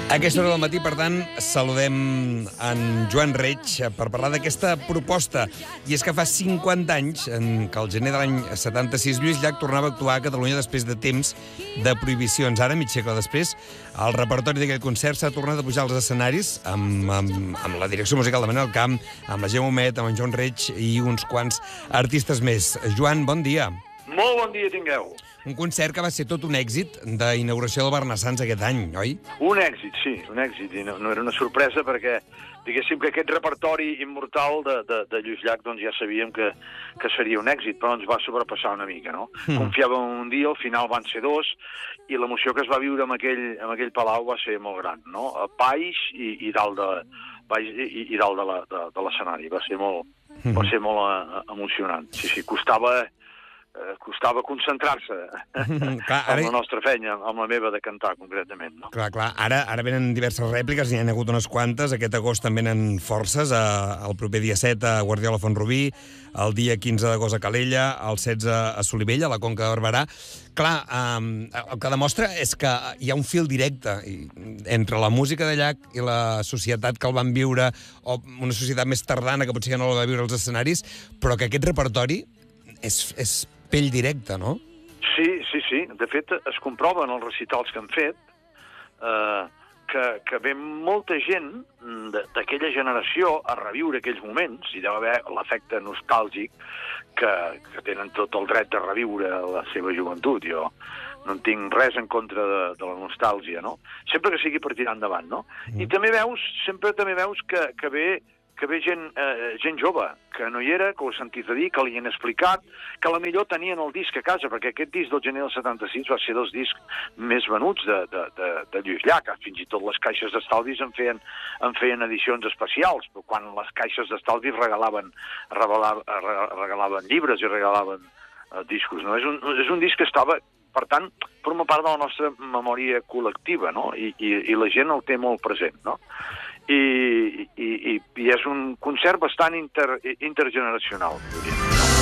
A aquesta hora del matí, per tant, saludem en Joan Reig per parlar d'aquesta proposta. I és que fa 50 anys, que al gener de l'any 76, Lluís Llach tornava a actuar a Catalunya després de temps de prohibicions. Ara, mig segle després, el repertori d'aquest concert s'ha tornat a pujar als escenaris amb la direcció musical de Manel Camp, amb la Gemma Humet, amb en Joan Reig i uns quants artistes més. Joan, bon dia. Molt bon dia tingueu. Un concert que va ser tot un èxit d'inauguració del Barnassans aquest any, oi? Un èxit, sí, un èxit. I no era una sorpresa perquè, diguéssim que aquest repertori immortal de Lluís Llach doncs ja sabíem que seria un èxit, però ens va sobrepassar una mica, no? Confiàvem un dia, al final van ser dos, i l'emoció que es va viure amb aquell palau va ser molt gran, no? A baix i dalt de l'escenari. Va ser molt emocionant. Sí, costava concentrar-se amb la nostra feina, amb la meva de cantar, concretament. No? Clar. Ara venen diverses rèpliques, n'hi ha hagut unes quantes. Aquest agost en venen forces. El proper dia 7 a Guardiola Font-rubí, el dia 15 d'agost a Calella, el 16 a Solivella, a la Conca de Barberà. Clar, el que demostra és que hi ha un fil directe entre la música de Llach i la societat que el van viure, o una societat més tardana que potser ja no la va viure als escenaris, però que aquest repertori és pell directa, no? Sí. De fet, es comprova en els recitals que han fet que ve molta gent d'aquella generació a reviure aquells moments, i deu haver l'efecte nostàlgic que tenen tot el dret de reviure la seva joventut. Jo no en tinc res en contra de la nostàlgia, no? Sempre que sigui per tirar endavant, no? I també veus que ve gent jove, que no hi era, que ho ha sentit a dir, que li han explicat, que a la millor tenien el disc a casa, perquè aquest disc del gener del 76 va ser dels discs més venuts de Lluís Llach. Fins i tot les caixes d'estalvis en feien edicions especials, però quan les caixes d'estalvis regalaven llibres i regalaven discos. No? És un disc que estava, per tant, forma part de la nostra memòria col·lectiva, no? I la gent el té molt present, no? I és un concert bastant intergeneracional, diria.